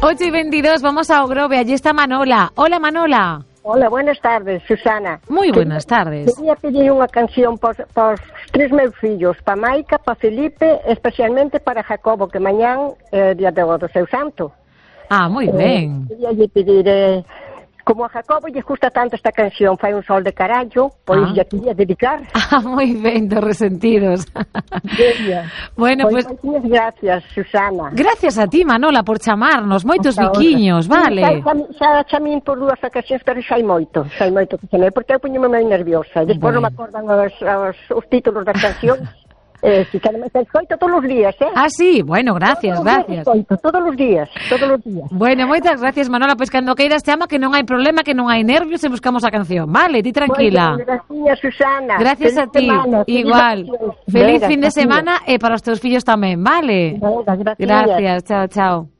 8:22, vamos a Ogrove, allí está Manola. Hola, Manola. Hola, buenas tardes, Susana. Moi buenas tardes. Quería pedir unha canción por 3 meus fillos, para Maica, para Felipe, especialmente para Jacobo, que mañán é día do seu santo. Ah, moi ben. Quería lle pedir, como a Jacobo lle gusta tanto esta canción, fai un sol de carallo, pois lle quería dedicar. Ah, moi ben, dos resentidos. Bueno, pues moitas gracias, Susana. Gracias a ti, Manola, por chamarnos. Moitos biquiños, vale. Xa chamín por 2 ocasións, pero xa hai moito que chamei, porque eu poñome moi nerviosa. Despois non me acordan os títulos das cancións. Si que me escoito todos os días, Ah, sí, bueno, gracias. Todos os días. Bueno, moitas gracias, Manola, pois cando queiras chama, que non hai problema, que non hai nervios e buscamos a canción, vale? Ti tranquila. Gracias, Susana. Gracias a ti, igual. Feliz fin de semana e para os teus fillos tamén, vale? Gracias. Gracias, chao.